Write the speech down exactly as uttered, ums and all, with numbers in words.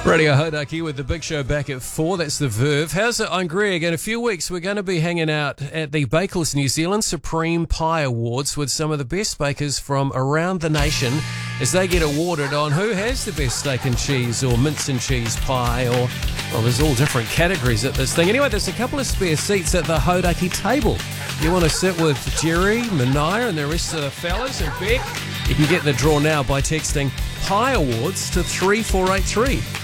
Radio Hodaki with the big show back at four. That's the Verve. How's it? I'm Greg. In a few weeks, we're going to be hanging out at the Bakeless New Zealand Supreme Pie Awards with some of the best bakers from around the nation as they get awarded on who has the best steak and cheese or mince and cheese pie, or, well, there's all different categories at this thing. Anyway, there's a couple of spare seats at the Hodaki table. You want to sit with Jerry, Manaya, and the rest of the fellas, and Beck? You can get the draw now by texting Pie Awards to three four eight three.